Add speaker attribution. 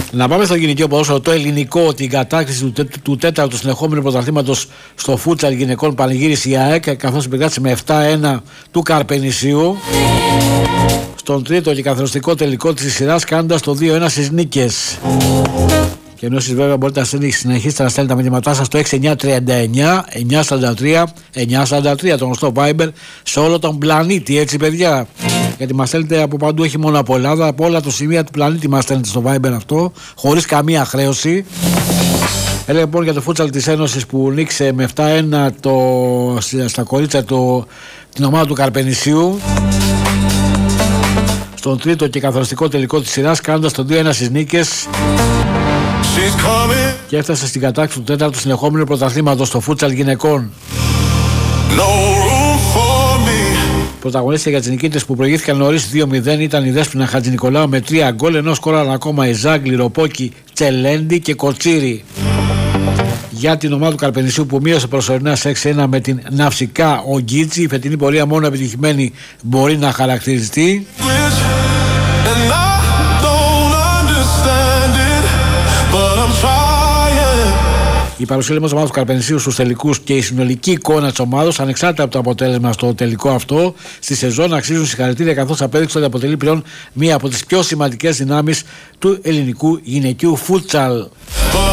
Speaker 1: Να πάμε στο γυναικείο ποδόσφαιρο, το ελληνικό, την κατάκτηση του τέταρτου συνεχόμενου πρωταθλήματος στο φούτσαλ γυναικών πανηγύρισε η ΑΕΚ, καθώς επικράτησε με 7-1 του Καρπενησίου στον τρίτο και καθοριστικό τελικό της σειράς, κάνοντας το 2-1 στις νίκες. Και ενώ εσείς βέβαια μπορείτε να συνεχίσετε να στέλνετε τα μηνύματά σας στο 6939 943 943, το γνωστό Viber σε όλο τον πλανήτη, έτσι παιδιά. Γιατί μας στέλνετε από παντού, όχι μόνο από Ελλάδα, από όλα τα σημεία του πλανήτη μας στέλνετε στο Viber αυτό, χωρίς καμία χρέωση. Έλεγα λοιπόν για το φούτσαλ της Ένωσης που νίκησε με 7-1 στα κορίτσια την ομάδα του Καρπενησίου στον τρίτο και καθοριστικό τελικό της σειράς, κάνοντας το 2-1 στις νίκες και έφτασε στην κατάκτηση του τέταρτου συνεχόμενου πρωταθλήματος στο φούτσαλ γυναικών. Πρωταγωνίστρια για τις νικήτες που προηγήθηκαν νωρίς 2-0 ήταν η Δέσποινα Χατζηνικολάου με 3 γκολ, ενώ σκόραραν ακόμα η Ζάγκλη, Ροπόκη, Τσελέντη και Κοτσίρι. Για την ομάδα του Καρπενησίου που μείωσε προσωρινά σε 6-1 με την Ναυσικά Ογκίτσι, η φετινή πορεία μόνο επιτυχημένη μπορεί να χαρακτηριστεί. Η παρουσία της ομάδας του Καρπενησίου στους τελικούς και η συνολική εικόνα της ομάδας, ανεξάρτητα από το αποτέλεσμα στο τελικό αυτό, στη σεζόν αξίζουν συγχαρητήρια, καθώς απέδειξε ότι αποτελεί πλέον μία από τις πιο σημαντικές δυνάμεις του ελληνικού γυναικείου φούτσαλ.